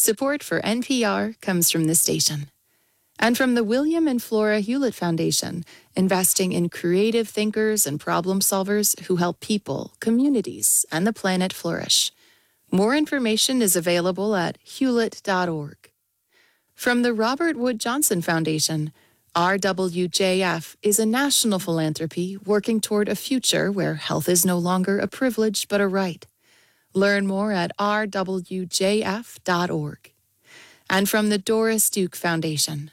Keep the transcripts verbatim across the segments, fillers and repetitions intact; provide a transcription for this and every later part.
Support for N P R comes from this station. And from the William and Flora Hewlett Foundation, investing in creative thinkers and problem solvers who help people, communities, and the planet flourish. More information is available at hewlett dot org. From the Robert Wood Johnson Foundation, R W J F is a national philanthropy working toward a future where health is no longer a privilege but a right. Learn more at r w j f dot org. And from the Doris Duke Foundation.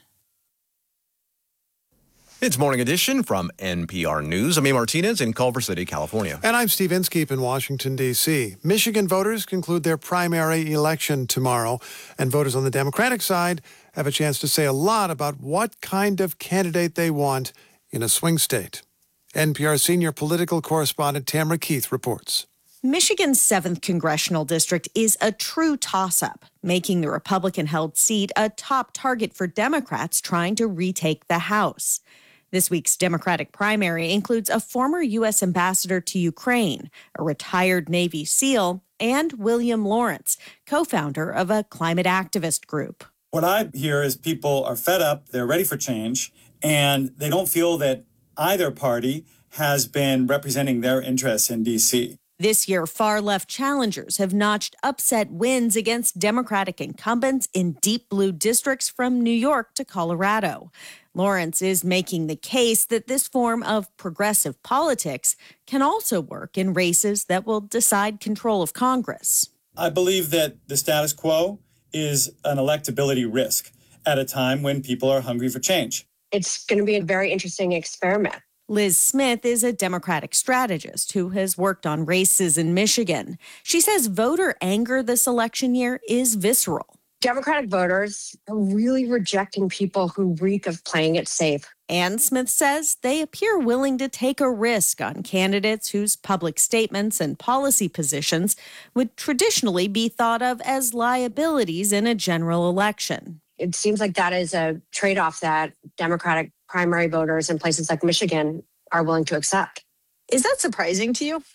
It's Morning Edition from N P R News. I'm A. Martinez in Culver City, California. And I'm Steve Inskeep in Washington, D C Michigan voters conclude their primary election tomorrow, and voters on the Democratic side have a chance to say a lot about what kind of candidate they want in a swing state. N P R senior political correspondent Tamara Keith reports. Michigan's seventh congressional district is a true toss-up, making the Republican-held seat a top target for Democrats trying to retake the House. This week's Democratic primary includes a former U S ambassador to Ukraine, a retired Navy SEAL, and William Lawrence, co-founder of a climate activist group. What I hear is people are fed up, they're ready for change, and they don't feel that either party has been representing their interests in D C. This year, far-left challengers have notched upset wins against Democratic incumbents in deep blue districts from New York to Colorado. Lawrence is making the case that this form of progressive politics can also work in races that will decide control of Congress. I believe that the status quo is an electability risk at a time when people are hungry for change. It's going to be a very interesting experiment. Liz Smith is a Democratic strategist who has worked on races in Michigan. She says voter anger this election year is visceral. Democratic voters are really rejecting people who reek of playing it safe. And Smith says they appear willing to take a risk on candidates whose public statements and policy positions would traditionally be thought of as liabilities in a general election. It seems like that is a trade-off that Democratic primary voters in places like Michigan are willing to accept. Is that surprising to you?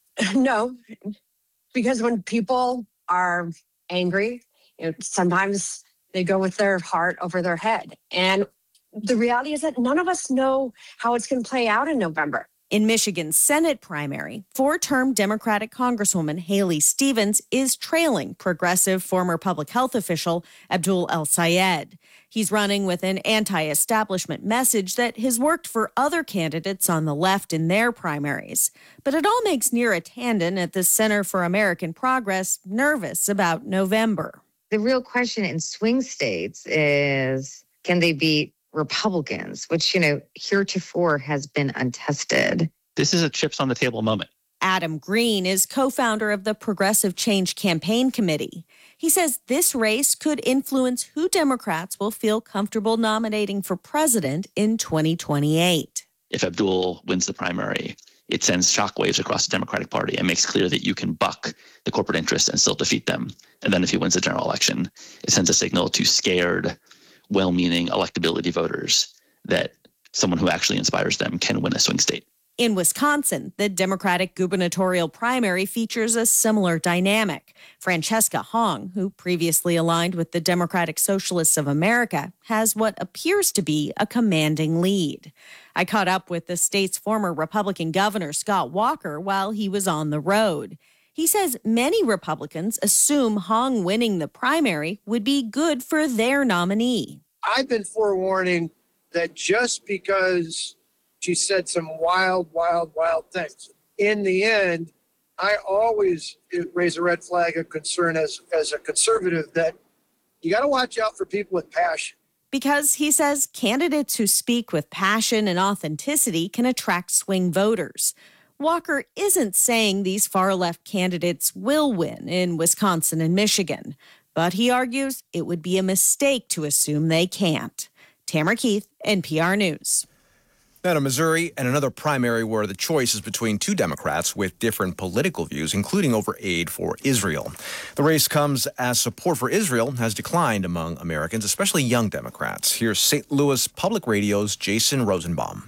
No, because when people are angry, you know, sometimes they go with their heart over their head. And the reality is that none of us know how it's going to play out in November. In Michigan's Senate primary, four-term Democratic Congresswoman Haley Stevens is trailing progressive former public health official Abdul El-Sayed. He's running with an anti-establishment message that has worked for other candidates on the left in their primaries. But it all makes Neera Tanden at the Center for American Progress nervous about November. The real question in swing states is, can they beat Republicans, which, you know, heretofore has been untested. This is a chips on the table moment. Adam Green is co-founder of the Progressive Change Campaign Committee. He says this race could influence who Democrats will feel comfortable nominating for president in twenty twenty-eight. If Abdul wins the primary, it sends shockwaves across the Democratic Party and makes clear that you can buck the corporate interests and still defeat them. And then if he wins the general election, it sends a signal to scared, well-meaning electability voters that someone who actually inspires them can win a swing state. In Wisconsin, the Democratic gubernatorial primary features a similar dynamic. Francesca Hong, who previously aligned with the Democratic Socialists of America, has what appears to be a commanding lead. I caught up with the state's former Republican governor, Scott Walker, while he was on the road. He says many Republicans assume Hong winning the primary would be good for their nominee. I've been forewarning that just because she said some wild, wild, wild things, in the end, I always raise a red flag of concern as, as a conservative that you got to watch out for people with passion. Because he says candidates who speak with passion and authenticity can attract swing voters. Walker isn't saying these far-left candidates will win in Wisconsin and Michigan, but he argues it would be a mistake to assume they can't. Tamara Keith, N P R News. Now to Missouri and another primary where the choice is between two Democrats with different political views, including over aid for Israel. The race comes as support for Israel has declined among Americans, especially young Democrats. Here's Saint Louis Public Radio's Jason Rosenbaum.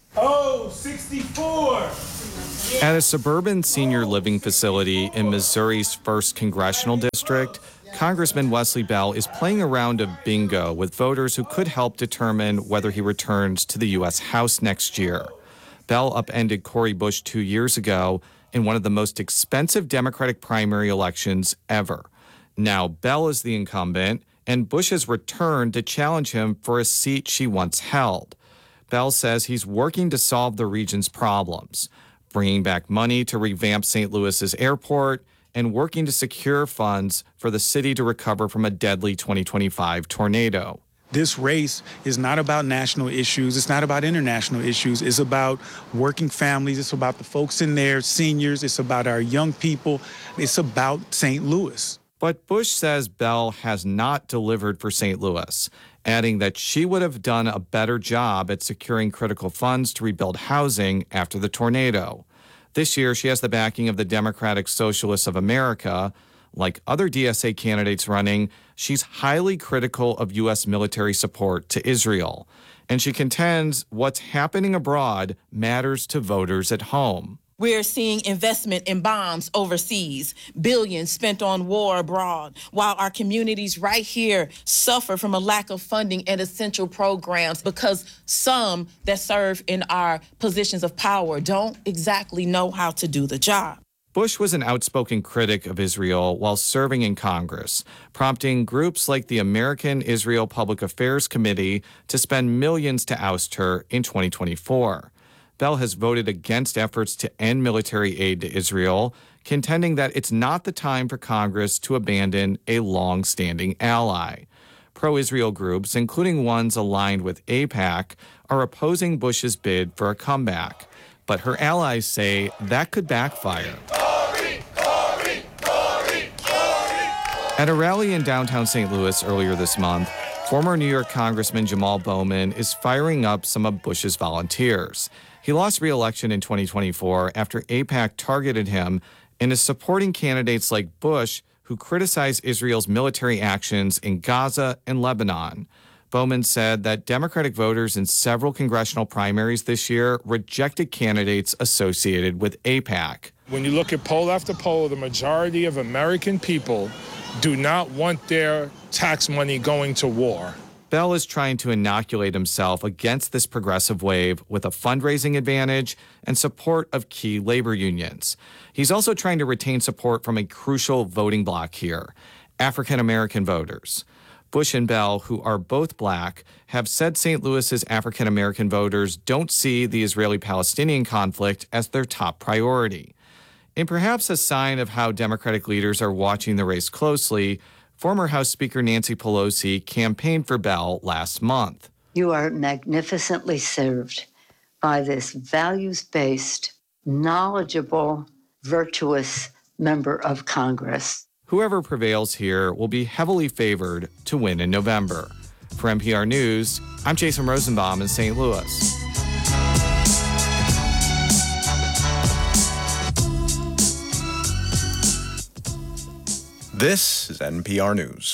Oh, sixty-four! At a suburban senior living facility in Missouri's first congressional district, Congressman Wesley Bell is playing a round of bingo with voters who could help determine whether he returns to the U S House next year. Bell upended Cori Bush two years ago in one of the most expensive Democratic primary elections ever. Now Bell is the incumbent, and Bush has returned to challenge him for a seat she once held. Bell says he's working to solve the region's problems, bringing back money to revamp Saint Louis's airport and working to secure funds for the city to recover from a deadly twenty twenty-five tornado. This race is not about national issues. It's not about international issues. It's about working families. It's about the folks in there, seniors. It's about our young people. It's about Saint Louis. But Bush says Bell has not delivered for Saint Louis, adding that she would have done a better job at securing critical funds to rebuild housing after the tornado. This year, she has the backing of the Democratic Socialists of America. Like other D S A candidates running, she's highly critical of U S military support to Israel. And she contends what's happening abroad matters to voters at home. We're seeing investment in bombs overseas, billions spent on war abroad, while our communities right here suffer from a lack of funding and essential programs because some that serve in our positions of power don't exactly know how to do the job. Bush was an outspoken critic of Israel while serving in Congress, prompting groups like the American Israel Public Affairs Committee to spend millions to oust her in twenty twenty-four. Bell has voted against efforts to end military aid to Israel, contending that it's not the time for Congress to abandon a long-standing ally. Pro-Israel groups, including ones aligned with AIPAC, are opposing Bush's bid for a comeback. But her allies say that could backfire. Cori, Cori, Cori, Cori. At a rally in downtown Saint Louis earlier this month, former New York Congressman Jamal Bowman is firing up some of Bush's volunteers. He lost re-election in twenty twenty-four after AIPAC targeted him and is supporting candidates like Bush who criticize Israel's military actions in Gaza and Lebanon. Bowman said that Democratic voters in several congressional primaries this year rejected candidates associated with AIPAC. When you look at poll after poll, the majority of American people do not want their tax money going to war. Bell is trying to inoculate himself against this progressive wave with a fundraising advantage and support of key labor unions. He's also trying to retain support from a crucial voting bloc here, African American voters. Bush and Bell, who are both black, have said Saint Louis's African American voters don't see the Israeli-Palestinian conflict as their top priority. In perhaps a sign of how Democratic leaders are watching the race closely, former House Speaker Nancy Pelosi campaigned for Bell last month. You are magnificently served by this values-based, knowledgeable, virtuous member of Congress. Whoever prevails here will be heavily favored to win in November. For N P R News, I'm Jason Rosenbaum in Saint Louis. This is N P R News.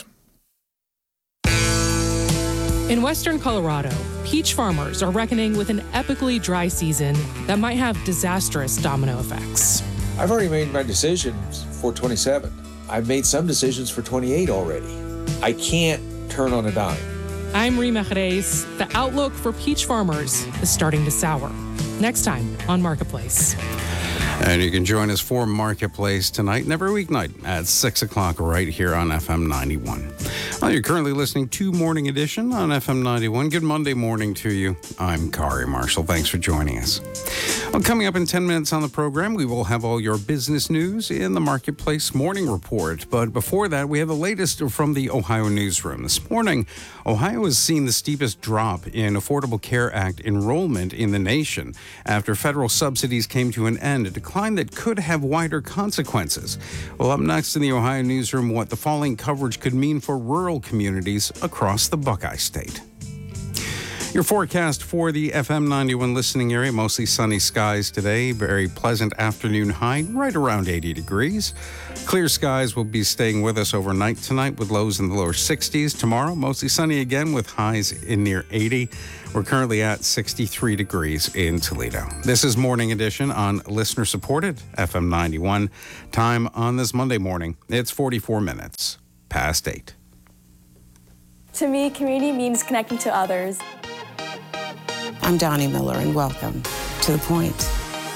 In western Colorado, peach farmers are reckoning with an epically dry season that might have disastrous domino effects. I've already made my decisions for twenty-seven. I've made some decisions for twenty-eight already. I can't turn on a dime. I'm Rima Jerez. The outlook for peach farmers is starting to sour. Next time on Marketplace. And you can join us for Marketplace tonight and every weeknight at six o'clock right here on F M ninety-one. Well, you're currently listening to Morning Edition on F M ninety-one. Good Monday morning to you. I'm Kari Marshall. Thanks for joining us. Well, coming up in ten minutes on the program, we will have all your business news in the Marketplace Morning Report. But before that, we have the latest from the Ohio Newsroom. This morning, Ohio has seen the steepest drop in Affordable Care Act enrollment in the nation after federal subsidies came to an end, a decline that could have wider consequences. Well, up next in the Ohio Newsroom, what the falling coverage could mean for rural communities across the Buckeye State. Your forecast for the F M ninety-one listening area, mostly sunny skies today. Very pleasant afternoon high, right around eighty degrees. Clear skies will be staying with us overnight tonight with lows in the lower sixties. Tomorrow, mostly sunny again with highs in near eighty. We're currently at sixty-three degrees in Toledo. This is Morning Edition on listener-supported F M ninety-one. Time on this Monday morning, it's forty-four minutes. past eight. To me, community means connecting to others. I'm Donnie Miller, and welcome to The Point.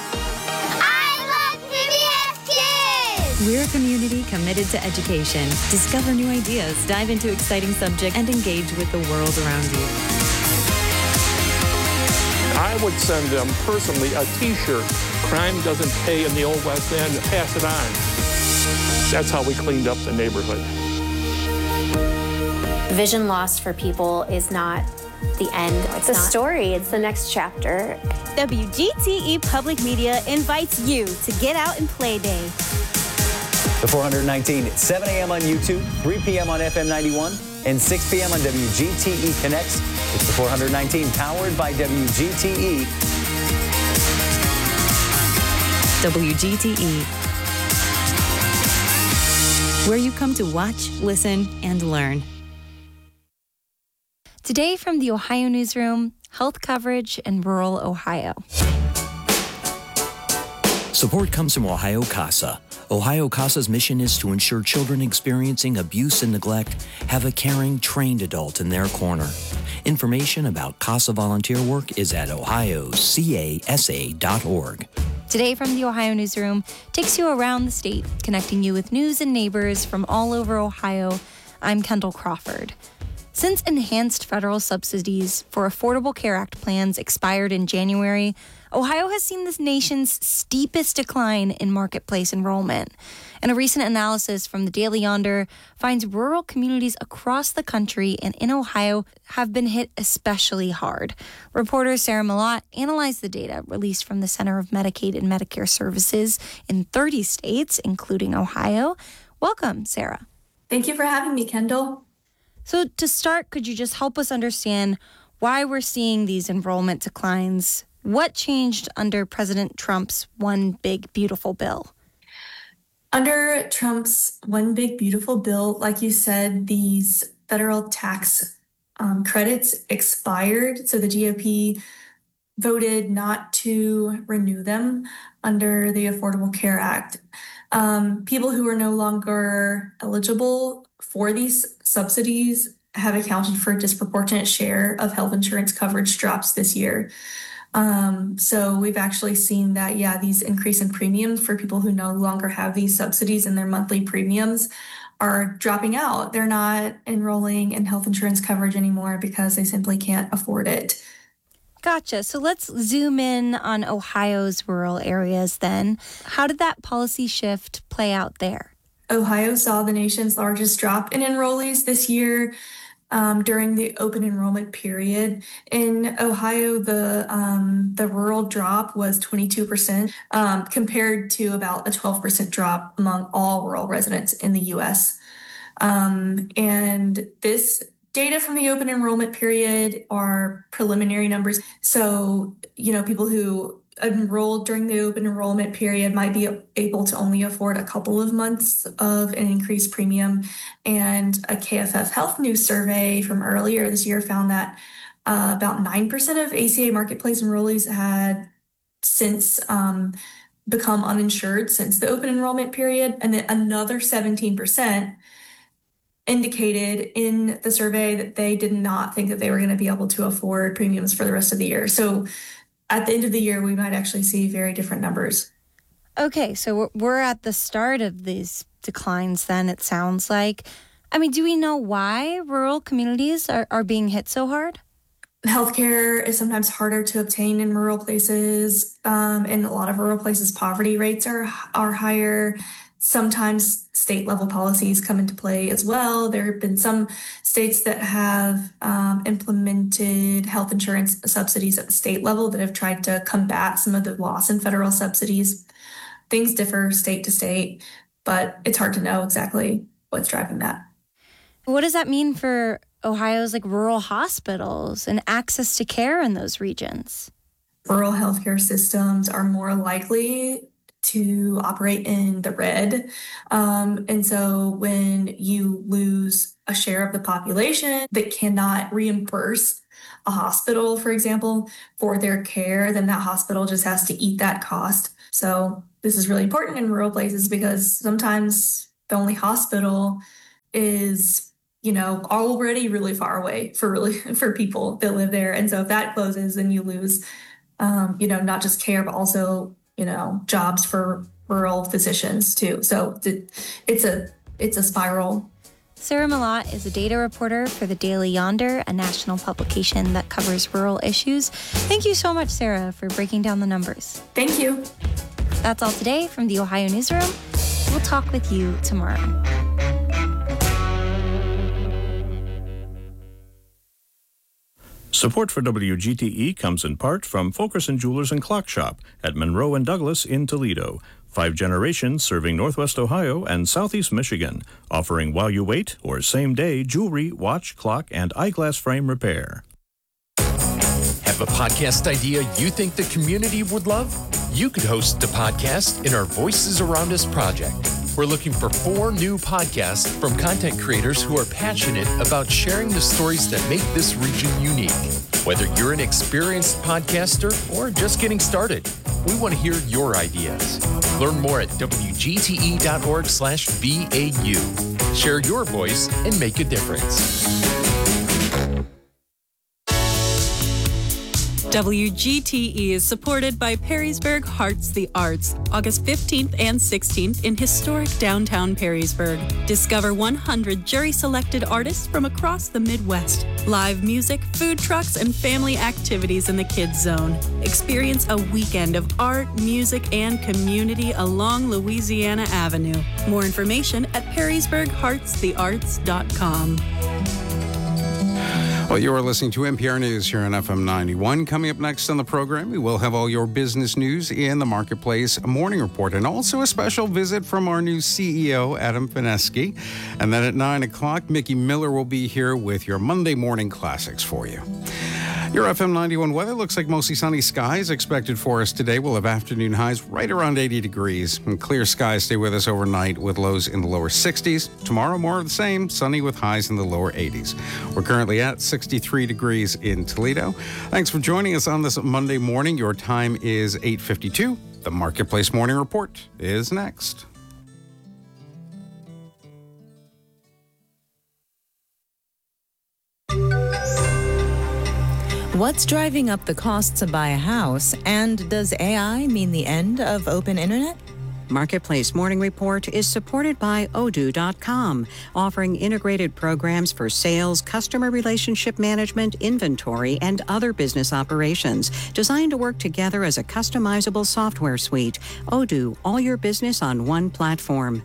We're a community committed to education. Discover new ideas, dive into exciting subjects, and engage with the world around you. I would send them personally a T-shirt. Crime doesn't pay in the Old West End. Pass it on. That's how we cleaned up the neighborhood. Vision loss for people is not the end. It's, it's a not. story. It's the next chapter. W G T E Public Media invites you to Get Out and Play Day. The four nineteen, seven a.m. on YouTube, three p.m. on F M ninety-one, and six p.m. on W G T E Connects. It's the four nineteen, powered by W G T E. W G T E, where you come to watch, listen, and learn. Today from the Ohio Newsroom, health coverage in rural Ohio. Support comes from Ohio CASA. Ohio CASA's mission is to ensure children experiencing abuse and neglect have a caring, trained adult in their corner. Information about CASA volunteer work is at ohio casa dot org. Today from the Ohio Newsroom takes you around the state, connecting you with news and neighbors from all over Ohio. I'm Kendall Crawford. Since enhanced federal subsidies for Affordable Care Act plans expired in January, Ohio has seen the nation's steepest decline in marketplace enrollment. And a recent analysis from the Daily Yonder finds rural communities across the country and in Ohio have been hit especially hard. Reporter Sarah Malott analyzed the data released from the Center of Medicaid and Medicare Services in thirty states, including Ohio. Welcome, Sarah. Thank you for having me, Kendall. So to start, could you just help us understand why we're seeing these enrollment declines? What changed under President Trump's One Big Beautiful Bill? Under Trump's One Big Beautiful Bill, like you said, these federal tax um, credits expired. So the G O P voted not to renew them under the Affordable Care Act. Um, people who are no longer eligible for these subsidies have accounted for a disproportionate share of health insurance coverage drops this year. Um, so we've actually seen that, yeah, these increase in premiums for people who no longer have these subsidies and their monthly premiums are dropping out. They're not enrolling in health insurance coverage anymore because they simply can't afford it. Gotcha. So let's zoom in on Ohio's rural areas then. How did that policy shift play out there? Ohio saw the nation's largest drop in enrollees this year um, during the open enrollment period. In Ohio, the um, the rural drop was twenty-two percent um, compared to about a twelve percent drop among all rural residents in the U S. Um, and this data from the open enrollment period are preliminary numbers. So, you know, people who enrolled during the open enrollment period might be able to only afford a couple of months of an increased premium. And a K F F Health News survey from earlier this year found that uh, about nine percent of A C A Marketplace enrollees had since um, become uninsured since the open enrollment period. And then another seventeen percent indicated in the survey that they did not think that they were going to be able to afford premiums for the rest of the year. So at the end of the year, we might actually see very different numbers. Okay, so we're at the start of these declines then, it sounds like. I mean, do we know why rural communities are, are being hit so hard? Healthcare is sometimes harder to obtain in rural places. Um, in a lot of rural places, poverty rates are are higher. Sometimes state level policies come into play as well. There have been some states that have um, implemented health insurance subsidies at the state level that have tried to combat some of the loss in federal subsidies. Things differ state to state, but it's hard to know exactly what's driving that. What does that mean for Ohio's like rural hospitals and access to care in those regions? Rural healthcare systems are more likely to operate in the red. Um, and so when you lose a share of the population that cannot reimburse a hospital, for example, for their care, then that hospital just has to eat that cost. So this is really important in rural places because sometimes the only hospital is, you know, already really far away for really for people that live there. And so if that closes, then you lose, um, you know, not just care, but also, you know, jobs for rural physicians too. So it's a it's a spiral. Sarah Malott is a data reporter for the Daily Yonder, a national publication that covers rural issues. Thank you so much, Sarah, for breaking down the numbers. Thank you. That's all today from the Ohio Newsroom. We'll talk with you tomorrow. Support for W G T E comes in part from Fulkerson Jewelers and Clock Shop at Monroe and Douglas in Toledo. Five generations serving Northwest Ohio and Southeast Michigan, offering while you wait or same-day jewelry, watch, clock, and eyeglass frame repair. Have a podcast idea you think the community would love? You could host a podcast in our Voices Around Us project. We're looking for four new podcasts from content creators who are passionate about sharing the stories that make this region unique. Whether you're an experienced podcaster or just getting started, we want to hear your ideas. Learn more at W G T E dot org slash B A U. Share your voice and make a difference. W G T E is supported by Perrysburg Hearts the Arts, August fifteenth and sixteenth in historic downtown Perrysburg. Discover one hundred jury-selected artists from across the Midwest. Live music, food trucks, and family activities in the Kids Zone. Experience a weekend of art, music, and community along Louisiana Avenue. More information at perrysburg hearts the arts dot com. Well, you are listening to N P R News here on F M ninety-one. Coming up next on the program, we will have all your business news in the Marketplace Morning Report, and also a special visit from our new C E O, Adam Fineski. And then at nine o'clock, Mickey Miller will be here with your Monday morning classics for you. Your F M ninety-one weather looks like mostly sunny skies expected for us today. We'll have afternoon highs right around eighty degrees. And clear skies stay with us overnight with lows in the lower sixties. Tomorrow, more of the same, sunny with highs in the lower eighties. We're currently at sixty-three degrees in Toledo. Thanks for joining us on this Monday morning. Your time is eight fifty-two. The Marketplace Morning Report is next. What's driving up the cost to buy a house, and does A I mean the end of open internet? Marketplace Morning Report is supported by Odoo dot com, offering integrated programs for sales, customer relationship management, inventory, and other business operations, designed to work together as a customizable software suite. Odoo, all your business on one platform.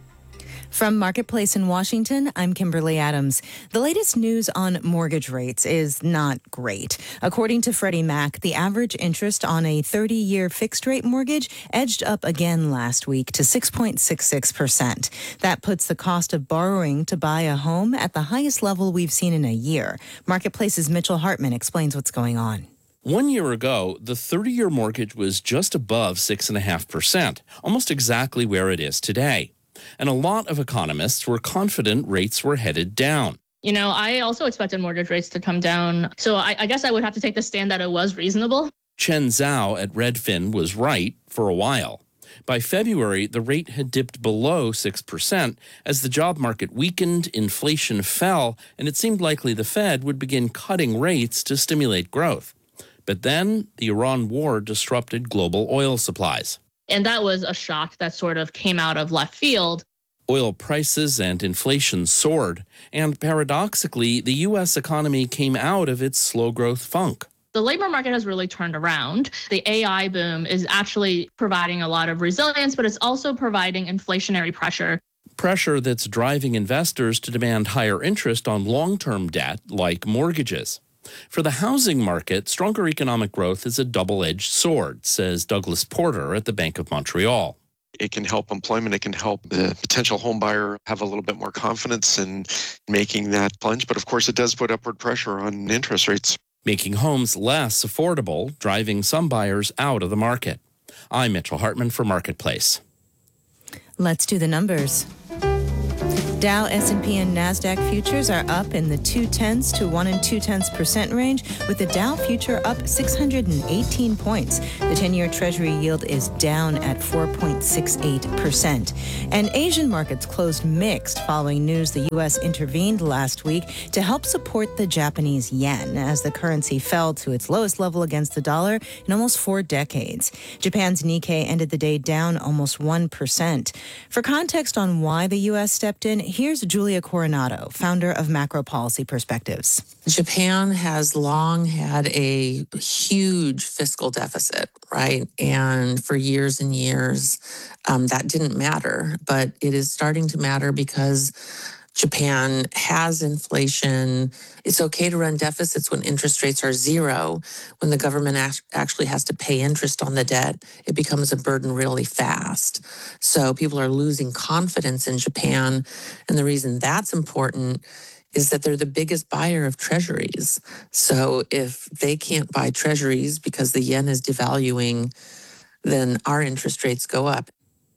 From Marketplace in Washington, I'm Kimberly Adams. The latest news on mortgage rates is not great. According to Freddie Mac, the average interest on a thirty-year fixed-rate mortgage edged up again last week to six point six six percent. That puts the cost of borrowing to buy a home at the highest level we've seen in a year. Marketplace's Mitchell Hartman explains what's going on. One year ago, the thirty-year mortgage was just above six point five percent, almost exactly where it is today. And a lot of economists were confident rates were headed down. You know, I also expected mortgage rates to come down. So I, I guess I would have to take the stand that it was reasonable. Chen Zhao at Redfin was right for a while. By February, the rate had dipped below six percent as the job market weakened, inflation fell, and it seemed likely the Fed would begin cutting rates to stimulate growth. But then the Iran war disrupted global oil supplies. And that was a shock that sort of came out of left field. Oil prices and inflation soared, and paradoxically, the U S economy came out of its slow growth funk. The labor market has really turned around. The A I boom is actually providing a lot of resilience, but it's also providing inflationary pressure. Pressure that's driving investors to demand higher interest on long-term debt like mortgages. For the housing market, stronger economic growth is a double-edged sword, says Douglas Porter at the Bank of Montreal. It can help employment. It can help the potential home buyer have a little bit more confidence in making that plunge. But of course, it does put upward pressure on interest rates, making homes less affordable, driving some buyers out of the market. I'm Mitchell Hartman for Marketplace. Let's do the numbers. Dow, S and P, and NASDAQ futures are up in the two tenths to one and two tenths percent range, with the Dow future up six hundred eighteen points. The ten-year Treasury yield is down at four point six eight percent. And Asian markets closed mixed following news the U S intervened last week to help support the Japanese yen as the currency fell to its lowest level against the dollar in almost four decades. Japan's Nikkei ended the day down almost one percent. For context on why the U S stepped in, here's Julia Coronado, founder of Macro Policy Perspectives. Japan has long had a huge fiscal deficit, right? And for years and years, um, that didn't matter. But it is starting to matter because Japan has inflation. It's okay to run deficits when interest rates are zero. When the government act- actually has to pay interest on the debt, it becomes a burden really fast. So people are losing confidence in Japan. And the reason that's important is that they're the biggest buyer of treasuries. So if they can't buy treasuries because the yen is devaluing, then our interest rates go up.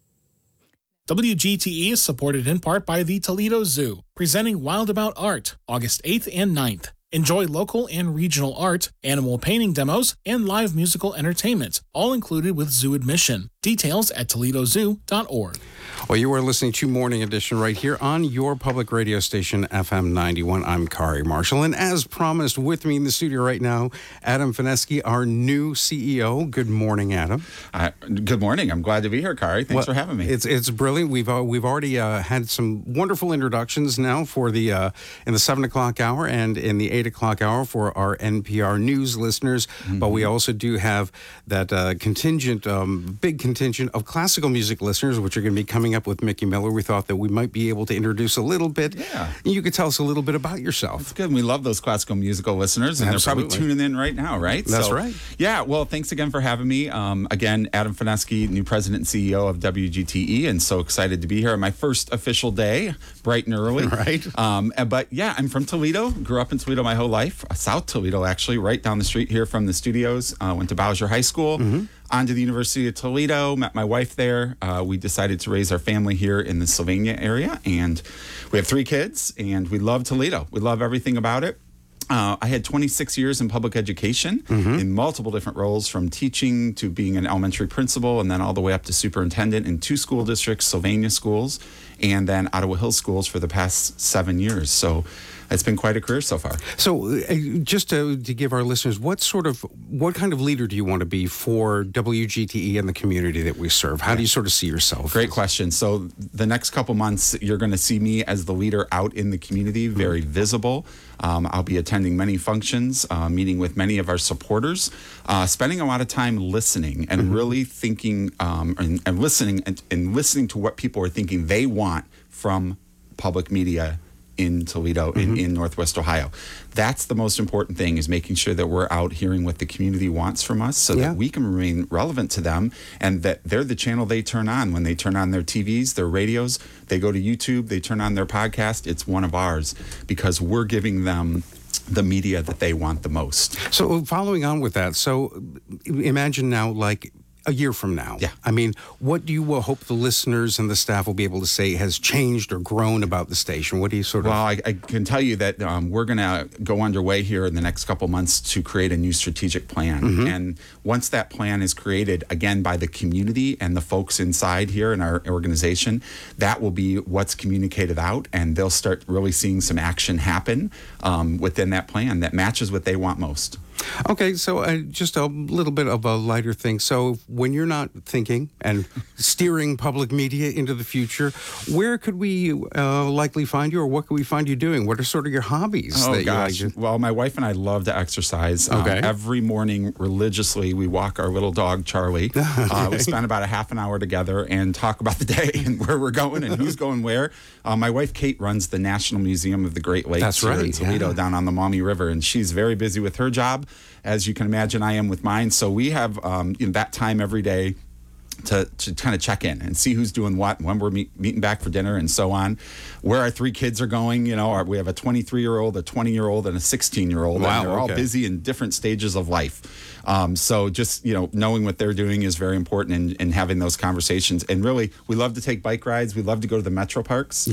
W G T E is supported in part by the Toledo Zoo, presenting Wild About Art, August eighth and ninth. Enjoy local and regional art, animal painting demos, and live musical entertainment, all included with zoo admission. Details at toledo zoo dot org. Well, you are listening to Morning Edition right here on your public radio station, F M ninety-one. I'm Kari Marshall, and as promised, with me in the studio right now, Adam Fineski, our new C E O. Good morning, Adam. Uh, good morning. I'm glad to be here, Kari. Thanks well, for having me. It's it's brilliant. We've uh, we've already uh, had some wonderful introductions now for the uh, in the seven o'clock hour and in the eight o'clock hour for our N P R News listeners. Mm-hmm. But we also do have that uh, contingent, um, big contingent of classical music listeners, which are going to be coming up with Mickey Miller. We thought that we might be able to introduce a little bit. Yeah. And you could tell us a little bit about yourself. That's good. We love those classical musical listeners, and Absolutely. They're probably tuning in right now, right? That's so, right. Yeah. Well, thanks again for having me. Um, again, Adam Fineski, new president and C E O of W G T E, and so excited to be here on my first official day, bright and early. Right. Um, but yeah, I'm from Toledo. Grew up in Toledo my whole life. South Toledo, actually, right down the street here from the studios. Uh, went to Bowser High School. Mm-hmm. On to the University of Toledo, met my wife there. Uh, we decided to raise our family here in the Sylvania area, and we have three kids, and we love Toledo. We love everything about it. Uh, I had twenty-six years in public education mm-hmm. in multiple different roles, from teaching to being an elementary principal, and then all the way up to superintendent in two school districts, Sylvania schools, and then Ottawa Hills schools for the past seven years. So it's been quite a career so far. So uh, just to, to give our listeners, what sort of, what kind of leader do you want to be for W G T E and the community that we serve? How do you sort of see yourself? Great question. So the next couple months, you're going to see me as the leader out in the community, very mm-hmm. visible. Um, I'll be attending many functions, uh, meeting with many of our supporters, uh, spending a lot of time listening and mm-hmm. really thinking um, and, and listening and, and listening to what people are thinking they want from public media in Toledo, mm-hmm. in, in Northwest Ohio. That's the most important thing, is making sure that we're out hearing what the community wants from us so yeah. that we can remain relevant to them, and that they're the channel they turn on. When they turn on their T Vs, their radios, they go to YouTube, they turn on their podcast, it's one of ours, because we're giving them the media that they want the most. So following on with that, so imagine now, like, a year from now. Yeah. I mean, what do you uh, hope the listeners and the staff will be able to say has changed or grown about the station? What do you sort of... Well, I, I can tell you that um, we're going to go underway here in the next couple months to create a new strategic plan. Mm-hmm. And once that plan is created, again, by the community and the folks inside here in our organization, that will be what's communicated out, and they'll start really seeing some action happen um, within that plan that matches what they want most. Okay, so uh, just a little bit of a lighter thing. So when you're not thinking and steering public media into the future, where could we uh, likely find you, or what could we find you doing? What are sort of your hobbies? Oh, that gosh. You like to... Well, my wife and I love to exercise. Okay. Um, every morning, religiously, we walk our little dog, Charlie. uh, we spend about a half an hour together and talk about the day and where we're going and who's going where. Uh, my wife, Kate, runs the National Museum of the Great Lakes That's here right, in Toledo, yeah. down on the Maumee River, and she's very busy with her job, as you can imagine I am with mine. So we have um, you know, that time every day to, to kind of check in and see who's doing what, when we're meet, meeting back for dinner, and so on. Where our three kids are going, you know, our, we have a twenty-three-year-old, a twenty-year-old, and a sixteen-year-old. Wow, and they're okay. all busy in different stages of life. Um, so just, you know, knowing what they're doing is very important, in, in having those conversations. And really, we love to take bike rides. We love to go to the metro parks. Yeah.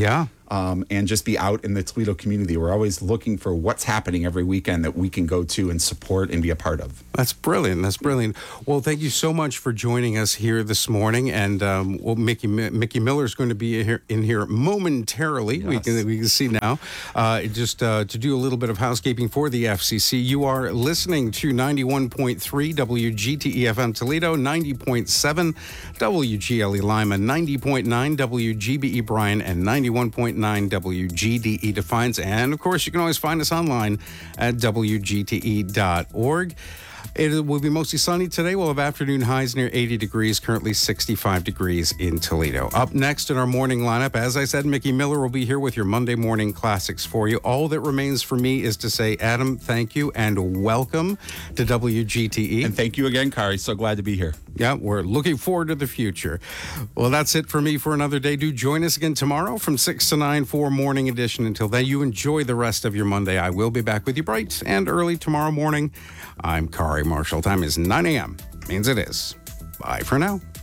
um, and just be out in the Toledo community. We're always looking for what's happening every weekend that we can go to and support and be a part of. That's brilliant. That's brilliant. Well, thank you so much for joining us here this morning. And um, well, Mickey Mickey Miller is going to be here, in here momentarily. Yes. We can we can see now. Uh, just uh, to do a little bit of housekeeping for the F C C. You are listening to ninety-one point three W G T E F M Toledo, ninety point seven W G L E Lima, ninety point nine W G B E Bryan, and ninety-one point nine W G D E Defiance. And of course, you can always find us online at W G T E dot org. It will be mostly sunny today. We'll have afternoon highs near eighty degrees, currently sixty-five degrees in Toledo. Up next in our morning lineup, as I said, Mickey Miller will be here with your Monday morning classics for you. All that remains for me is to say, Adam, thank you and welcome to W G T E. And thank you again, Kari. So glad to be here. Yeah, we're looking forward to the future. Well, that's it for me for another day. Do join us again tomorrow from six to nine for Morning Edition. Until then, you enjoy the rest of your Monday. I will be back with you bright and early tomorrow morning. I'm Kari Marshall. Time is nine a.m. Means it is. Bye for now.